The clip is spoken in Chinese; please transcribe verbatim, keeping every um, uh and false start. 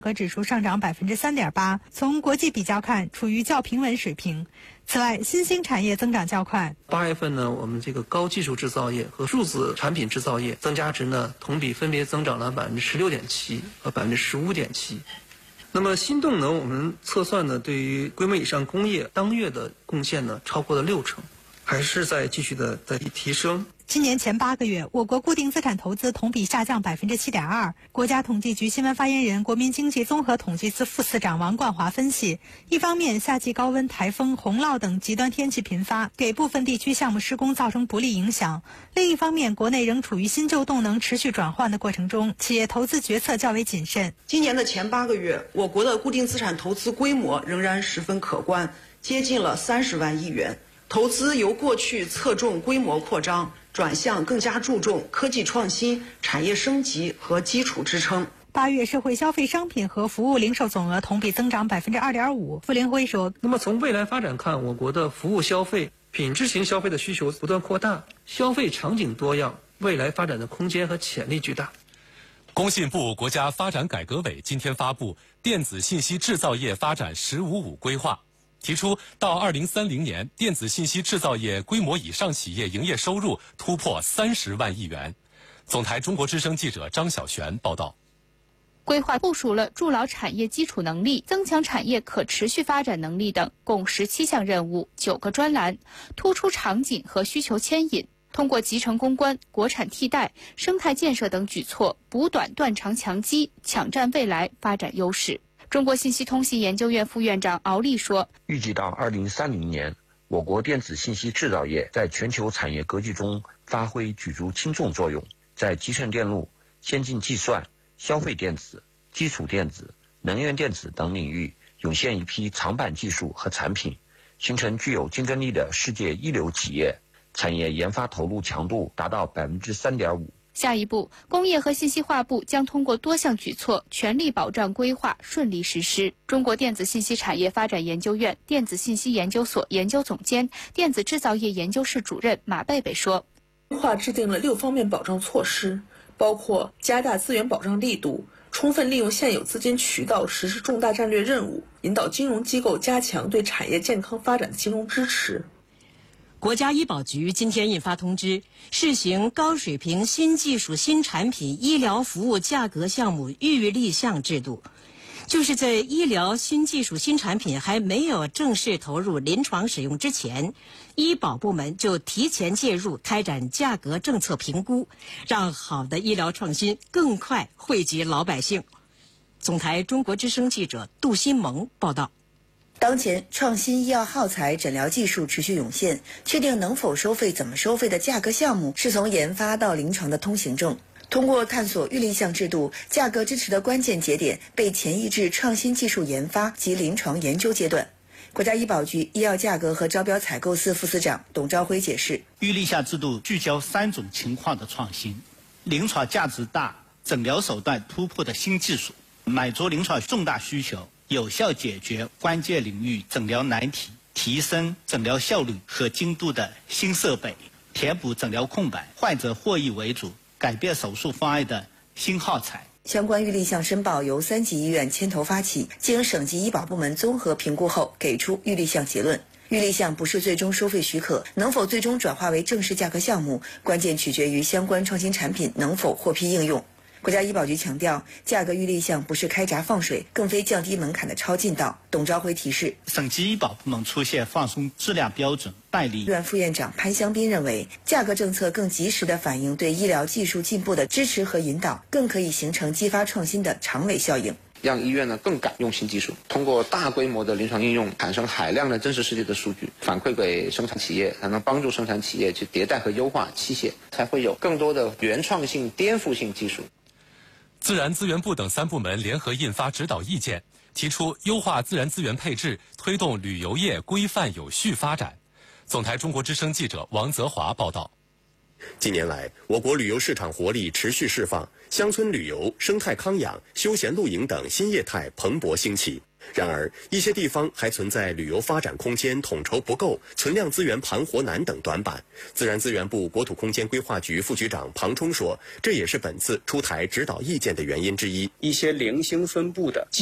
格指数上涨百分之三点八，从国际比较看，处于较平稳水平。此外，新兴产业增长较快。 八月份呢，我们这个高技术制造业和数字产品制造业增加值呢，同比分别增长了百分之十六点七和百分之十五点七。那么新动能，我们测算呢，对于规模以上工业当月的贡献呢，超过了六成，还是在继续的在提升。 今年前八个月，我国固定资产投资同比下降百分之七点二。国家统计局新闻发言人、国民经济综合统计司副司长王冠华分析，一方面，夏季高温、台风、洪涝等极端天气频发，给部分地区项目施工造成不利影响；另一方面，国内仍处于新旧动能持续转换的过程中，企业投资决策较为谨慎。 今年的前八个月，我国的固定资产投资规模仍然十分可观，接近了三十万亿元。投资由过去侧重规模扩张，转向更加注重科技创新、产业升级和基础支撑。 八月社会消费商品和服务零售总额同比增长百分之二点五。傅林辉说：“ 那么从未来发展看，我国的服务消费、品质型消费的需求不断扩大，消费场景多样，未来发展的空间和潜力巨大。” 工信部国家发展改革委今天发布《电子信息制造业发展“十五五”规划》。提出，到二零三零年，电子信息制造业规模以上企业营业收入突破三十万亿元。总台中国之声记者张小璇报道。 规划部署了筑牢产业基础能力、增强产业可持续发展能力等共十七项任务、九个专栏，突出场景和需求牵引。通过集成攻关、国产替代、生态建设等举措，补短断长强基，抢占未来发展优势。中国信息通信研究院副院长敖立说：“ 预计到二零三零年，我国电子信息制造业在全球产业格局中发挥举足轻重作用，在集成电路、先进计算、消费电子、基础电子、能源电子等领域涌现一批长板技术和产品，形成具有竞争力的世界一流企业，产业研发投入强度达到百分之三点五。” 下一步，工业和信息化部将通过多项举措，全力保障规划顺利实施。中国电子信息产业发展研究院电子信息研究所研究总监、电子制造业研究室主任马贝贝说：“ 规划制定了六方面保障措施，包括加大资源保障力度，充分利用现有资金渠道实施重大战略任务，引导金融机构加强对产业健康发展的金融支持。” 国家医保局今天印发通知，试行高水平新技术新产品医疗服务价格项目预立项制度，就是在医疗新技术新产品还没有正式投入临床使用之前，医保部门就提前介入开展价格政策评估，让好的医疗创新更快惠及老百姓。总台中国之声记者杜新萌报道。 当前，创新医药耗材诊疗技术持续涌现，确定能否收费、怎么收费的价格项目是从研发到临床的通行证。通过探索预立项制度，价格支持的关键节点被前移至创新技术研发及临床研究阶段。国家医保局医药价格和招标采购司副司长董朝辉解释， 预立项制度聚焦三种情况的创新：临床价值大、诊疗手段突破的新技术，满足临床重大需求，有效解决关键领域诊疗难题，提升诊疗效率和精度的新设备，填补诊疗空白，患者获益为主，改变手术方案的新耗材。 相关预立项申报由三级医院牵头发起，经省级医保部门综合评估后给出预立项结论。预立项不是最终收费许可，能否最终转化为正式价格项目，关键取决于相关创新产品能否获批应用。国家医保局强调，价格预立项不是开闸放水，更非降低门槛的超近道。董朝辉提示， 省级医保部门出现放松质量标准办理。 院副院长潘香斌认为，价格政策更及时地反映对医疗技术进步的支持和引导，更可以形成激发创新的长尾效应。 让医院呢更敢用新技术，通过大规模的临床应用，产生海量的真实世界的数据，反馈给生产企业，才能帮助生产企业去迭代和优化器械，才会有更多的原创性、颠覆性技术。 自然资源部等三部门联合印发指导意见，提出优化自然资源配置，推动旅游业规范有序发展。总台中国之声记者王泽华报道。 近年来，我国旅游市场活力持续释放，乡村旅游、生态康养、休闲露营等新业态蓬勃兴起。 然而，一些地方还存在旅游发展空间统筹不够、存量资源盘活难等短板。自然资源部国土空间规划局副局长庞冲说，这也是本次出台指导意见的原因之一。 一些零星分布的